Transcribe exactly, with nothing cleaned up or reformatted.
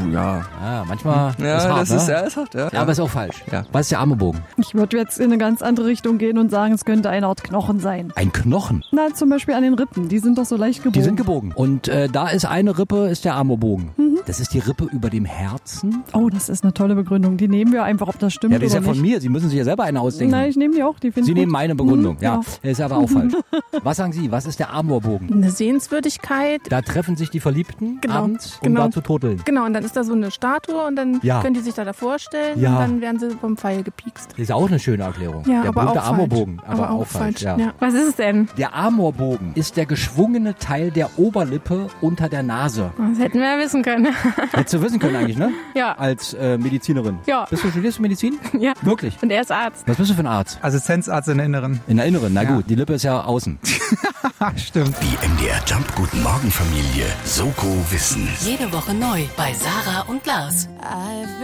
Ja. Ja, manchmal Ja, ist hart, das ne? ist, ja, ist hart, ja. Ja, aber ist auch falsch. Ja. Was ist der Armebogen? Ich würde jetzt in eine ganz andere Richtung gehen und sagen, es könnte eine Art Knochen sein. Ein Knochen. Na, zum Beispiel an den Rippen. Die sind doch so leicht gebogen. Die sind gebogen. Und äh, da ist eine Rippe, ist der Armebogen. Mhm. Das ist die Rippe über dem Herzen. Oh, das ist eine tolle Begründung. Die nehmen wir einfach, ob das stimmt Ja, das ist ja oder von nicht. mir. Sie müssen sich ja selber eine ausdenken. Nein, ich nehme die auch. Die finde Sie ich nehmen gut. meine Begründung. Mhm, ja, ja. ist aber auch falsch. Was sagen Sie? Was ist der Armorbogen? Eine Sehenswürdigkeit. Da treffen sich die Verliebten Genau, abends, um genau. da zu turteln. Genau, und dann ist da so eine Statue und dann Ja. können die sich da davor stellen Ja. und dann werden sie vom Pfeil gepiekst. Das ist auch eine schöne Erklärung. Ja, der aber berühmte auch Armorbogen. falsch. Aber, auch falsch. Ja. Ja. Was ist es denn? Der Amorbogen ist der geschwungene Teil der Oberlippe unter der Nase. Das hätten wir ja wissen können. Hättest du wissen können eigentlich, ne? Ja. Als äh, Medizinerin. Ja. Bist du, studierst du Medizin? Ja. Wirklich? Und er ist Arzt. Was bist du für ein Arzt? Assistenzarzt in der Inneren. In der Inneren, na Ja. gut, die Lippe ist ja außen. Stimmt. Die M D R Jump Guten Morgen Familie Soko Wissen. Jede Woche neu bei Sarah und Lars.